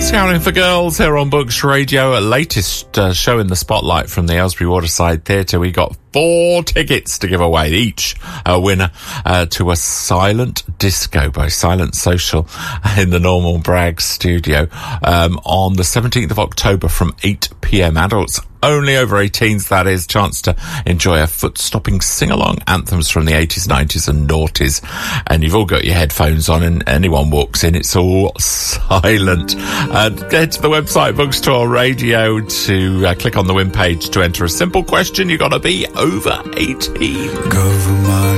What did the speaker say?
Scouting for Girls here on Books Radio. Latest show in the spotlight from the Aylesbury Waterside Theatre. We got 4 tickets to give away, each a winner to a silent disco by Silent Social in the Normal Bragg studio on the 17th of October from 8 p.m. Adults only, over 18s, that is. Chance to enjoy a foot-stopping sing-along, anthems from the 80s, 90s and noughties. And you've all got your headphones on and anyone walks in, it's all silent. Head to the website, Bookstore Radio, to click on the win page to enter a simple question. You've got to be over 18. Government